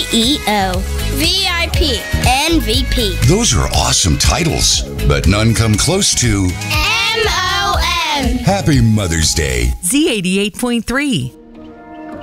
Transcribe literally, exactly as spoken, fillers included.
E O. V I P. M V P. Those are awesome titles, but none come close to M O M. Happy Mother's Day. Z eighty-eight point three.